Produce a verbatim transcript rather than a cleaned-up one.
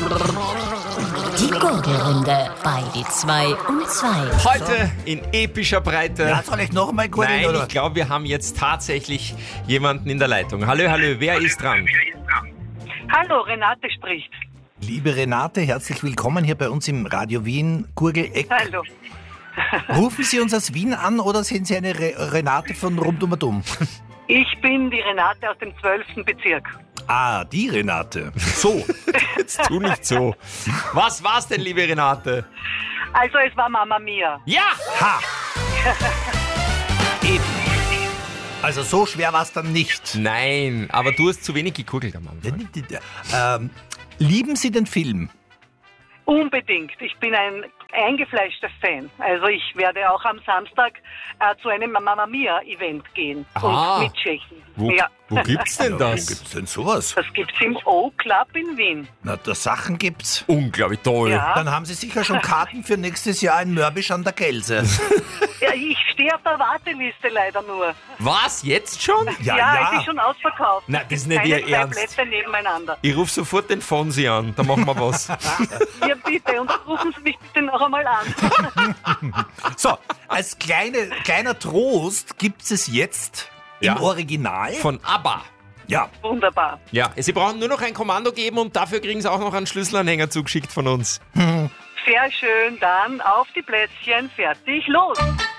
Die Gurgelrunde bei die zwei und zwei. Heute in epischer Breite. Ja, soll ich noch mal gurgeln, Nein, oder? ich glaube, wir haben jetzt tatsächlich jemanden in der Leitung. Hallo, hallo, wer ist dran? Hallo, Renate spricht. Liebe Renate, herzlich willkommen hier bei uns im Radio Wien Gurgeleck. Hallo. Rufen Sie uns aus Wien an oder sind Sie eine Re- Renate von Rumdumadum? Ich bin die Renate aus dem zwölften Bezirk. Ah, die Renate. So. Jetzt tu nicht so. Was war's denn, liebe Renate? Also es war Mama Mia. Ja! Ha! Eben. Also so schwer war es dann nicht. Nein, aber du hast zu wenig gekugelt am Anfang. Ähm, lieben Sie den Film? Unbedingt. Ich bin ein eingefleischter Fan. Also ich werde auch am Samstag äh, zu einem Mama Mia Event gehen Ah. und mitchecken. Wo, Ja. wo gibt's denn Wo das? gibt's denn sowas? Das gibt's im O-Club in Wien. Na, da Sachen gibt's. Unglaublich toll. Ja. Dann haben Sie sicher schon Karten für nächstes Jahr in Mörbisch an der Gelse. Ja, ich stehe auf der Warteliste leider nur. Was, jetzt schon? Ja, ja, ja. es ist schon ausverkauft. Nein, das ist nicht Keine Ihr zwei Ernst. Plätze nebeneinander. Ich rufe sofort den Fonsi an, da machen wir was. Ja, bitte. Und rufen Sie mich bitte noch einmal an. So, als kleine, kleiner Trost gibt es jetzt Ja. im Original. Von ABBA. Ja, Wunderbar. Ja, Sie brauchen nur noch ein Kommando geben und dafür kriegen Sie auch noch einen Schlüsselanhänger zugeschickt von uns. Sehr schön. Dann auf die Plätzchen. Fertig. Los.